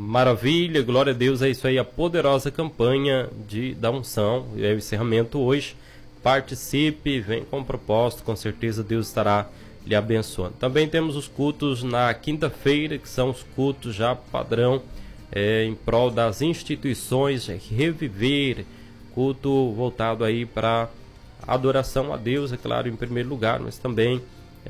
Maravilha, glória a Deus, é isso aí, a poderosa campanha da unção, é o encerramento hoje. Participe, vem com propósito, com certeza Deus estará lhe abençoando. Também temos os cultos na quinta-feira, que são os cultos já padrão, em prol das instituições, reviver, culto voltado aí para adoração a Deus, é claro, em primeiro lugar, mas também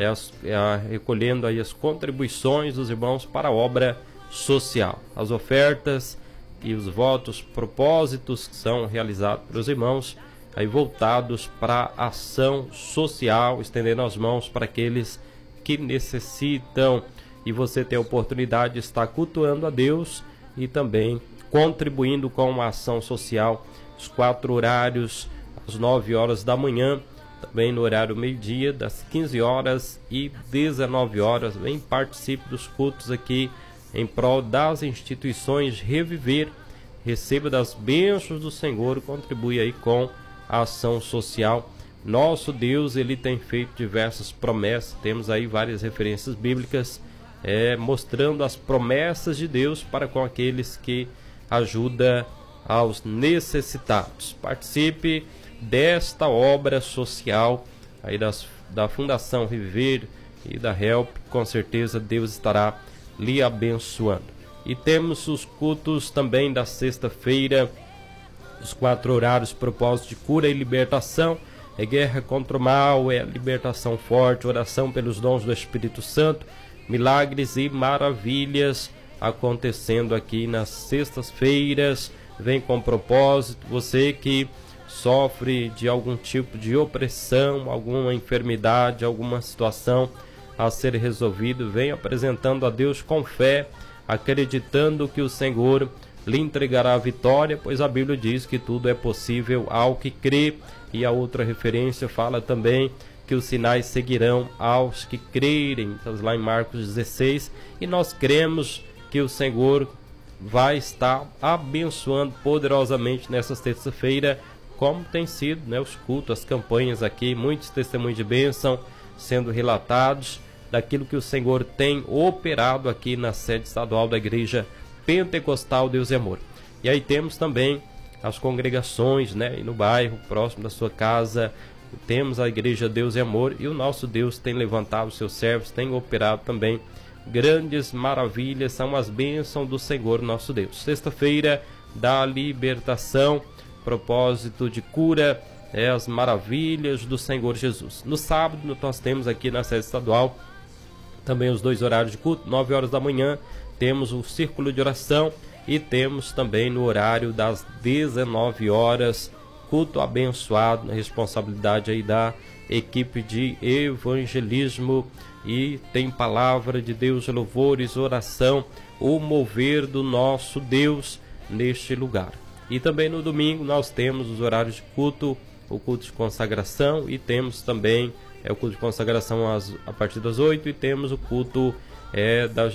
recolhendo aí as contribuições dos irmãos para a obra social, as ofertas e os votos, propósitos que são realizados pelos irmãos aí voltados para a ação social, estendendo as mãos para aqueles que necessitam, e você tem a oportunidade de estar cultuando a Deus e também contribuindo com a ação social, os 4 horários, às 9 horas da manhã, também no horário meio-dia, das 15 horas e 19 horas. Vem, participe dos cultos aqui em prol das instituições Reviver, receba das bênçãos do Senhor, contribui aí com a ação social. Nosso Deus, ele tem feito diversas promessas, temos aí várias referências bíblicas mostrando as promessas de Deus para com aqueles que ajudam aos necessitados. Participe desta obra social aí da Fundação Reviver e da Help, com certeza Deus estará lhe abençoando. E temos os cultos também da sexta-feira, os 4 horários, propósito de cura e libertação, é guerra contra o mal, é libertação forte, oração pelos dons do Espírito Santo, milagres e maravilhas acontecendo aqui nas sextas-feiras. Vem com propósito, você que sofre de algum tipo de opressão, alguma enfermidade, alguma situação a ser resolvido, vem apresentando a Deus com fé, acreditando que o Senhor lhe entregará a vitória, pois a Bíblia diz que tudo é possível ao que crê. E a outra referência fala também que os sinais seguirão aos que crerem, estamos lá em Marcos 16, e nós cremos que o Senhor vai estar abençoando poderosamente nessa terça-feira, como tem sido, né, os cultos, as campanhas aqui, muitos testemunhos de bênção sendo relatados daquilo que o Senhor tem operado aqui na sede estadual da Igreja Pentecostal Deus e Amor. E aí temos também as congregações, né, no bairro próximo da sua casa, temos a Igreja Deus e Amor, e o nosso Deus tem levantado os seus servos, tem operado também grandes maravilhas, são as bênçãos do Senhor nosso Deus. Sexta-feira da libertação, propósito de cura, as maravilhas do Senhor Jesus. No sábado nós temos aqui na sede estadual também os 2 horários de culto, 9 horas da manhã, temos o círculo de oração e temos também no horário das 19 horas, culto abençoado, na responsabilidade aí da equipe de evangelismo, e tem palavra de Deus, louvores, oração, o mover do nosso Deus neste lugar. E também no domingo nós temos os horários de culto, o culto de consagração, e temos também o culto de consagração a partir das 8, e temos o culto das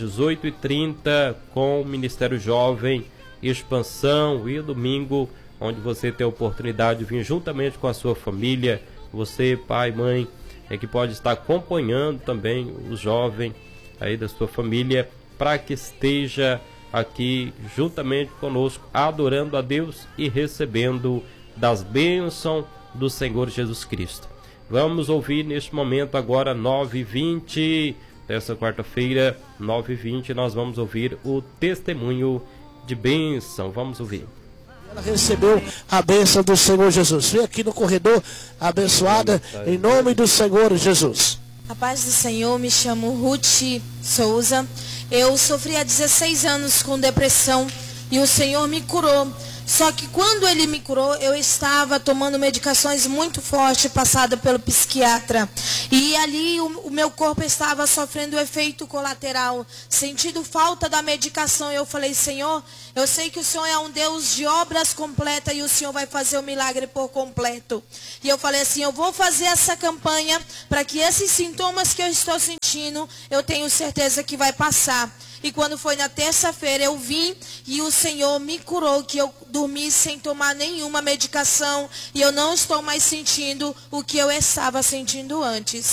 18h30 com o Ministério Jovem Expansão, e o domingo onde você tem a oportunidade de vir juntamente com a sua família, você, pai, mãe, que pode estar acompanhando também o jovem aí da sua família, para que esteja aqui juntamente conosco, adorando a Deus e recebendo das bênçãos do Senhor Jesus Cristo. Vamos ouvir neste momento agora 9h20, dessa quarta-feira, 9h20, nós vamos ouvir o testemunho de bênção. Vamos ouvir. Ela recebeu a bênção do Senhor Jesus. Vem aqui no corredor, abençoada, em nome do Senhor Jesus. A paz do Senhor, me chamo Ruth Souza. Eu sofri há 16 anos com depressão e o Senhor me curou. Só que quando Ele me curou, eu estava tomando medicações muito fortes, passada pelo psiquiatra. E ali o meu corpo estava sofrendo efeito colateral, sentindo falta da medicação. Eu falei, Senhor, eu sei que o Senhor é um Deus de obras completas e o Senhor vai fazer o milagre por completo. E eu falei assim, eu vou fazer essa campanha para que esses sintomas que eu estou sentindo, eu tenho certeza que vai passar. E quando foi na terça-feira eu vim e o Senhor me curou, que eu dormi sem tomar nenhuma medicação e eu não estou mais sentindo o que eu estava sentindo antes.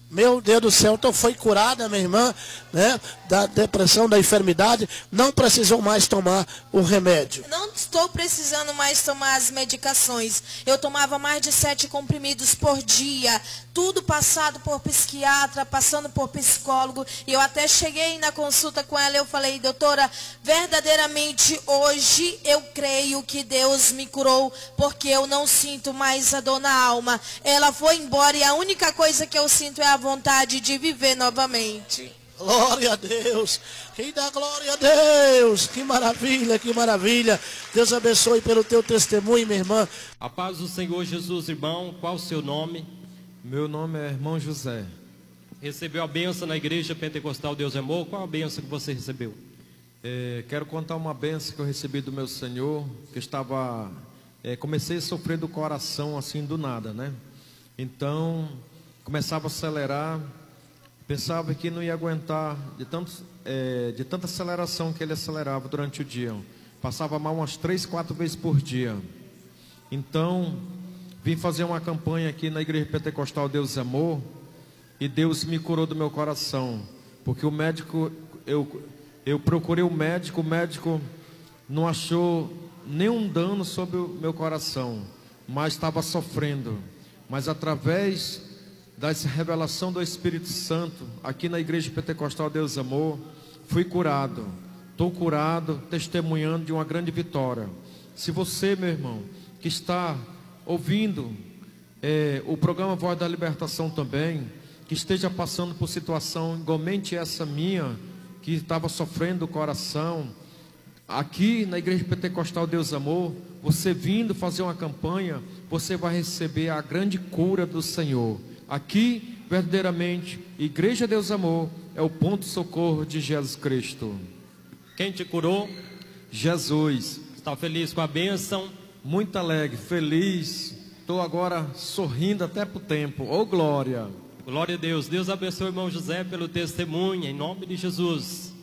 Meu Deus do céu, então foi curada, minha irmã, né, da depressão, da enfermidade, não precisou mais tomar o remédio. Não estou precisando mais tomar as medicações. Eu tomava mais de 7 comprimidos por dia, tudo passado por psiquiatra, passando por psicólogo, e eu até cheguei na consulta com ela, eu falei, doutora, verdadeiramente hoje eu creio que Deus me curou, porque eu não sinto mais a dor na alma. Ela foi embora e a única coisa que eu sinto é a vontade de viver novamente. Glória a Deus, quem dá glória a Deus, que maravilha, que maravilha. Deus abençoe pelo teu testemunho, minha irmã. A paz do Senhor Jesus, irmão, qual o seu nome? Meu nome é irmão José. Recebeu a bênção na igreja pentecostal Deus é Amor, qual a bênção que você recebeu? Quero contar uma bênção que eu recebi do meu Senhor, que estava, comecei a sofrer do coração assim do nada, né? Então, começava a acelerar, pensava que não ia aguentar de tanta aceleração que ele acelerava durante o dia. Passava mal umas 3, 4 vezes por dia. Então, vim fazer uma campanha aqui na Igreja Pentecostal Deus é Amor, e Deus me curou do meu coração, porque o médico, eu procurei o médico não achou nenhum dano sobre o meu coração, mas estava sofrendo. Mas através dessa revelação do Espírito Santo, aqui na Igreja Pentecostal Deus Amor, fui curado. Estou curado, testemunhando de uma grande vitória. Se você, meu irmão, que está ouvindo o programa Voz da Libertação também, que esteja passando por situação igualmente essa minha, que estava sofrendo o coração, aqui na Igreja Pentecostal Deus Amor, você vindo fazer uma campanha, você vai receber a grande cura do Senhor. Aqui, verdadeiramente, Igreja Deus Amor é o ponto de socorro de Jesus Cristo. Quem te curou? Jesus. Está feliz com a bênção? Muito alegre, feliz. Estou agora sorrindo até para o tempo. Oh, glória! Glória a Deus. Deus abençoe o irmão José pelo testemunho, em nome de Jesus.